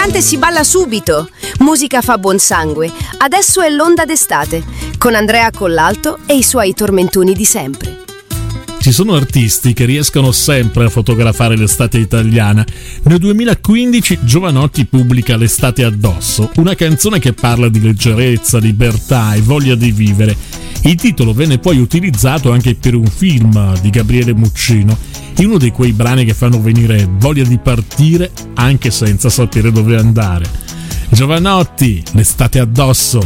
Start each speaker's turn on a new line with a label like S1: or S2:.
S1: ristorante si balla subito, musica fa buon sangue. Adesso è l'onda d'estate, con Andrea Collalto e i suoi tormentoni di sempre.
S2: Ci sono artisti che riescono sempre a fotografare l'estate italiana. Nel 2015 Jovanotti pubblica L'estate addosso, una canzone che parla di leggerezza, libertà e voglia di vivere. Il titolo venne poi utilizzato anche per un film di Gabriele Muccino, in uno di quei brani che fanno venire voglia di partire anche senza sapere dove andare. Jovanotti, L'estate addosso.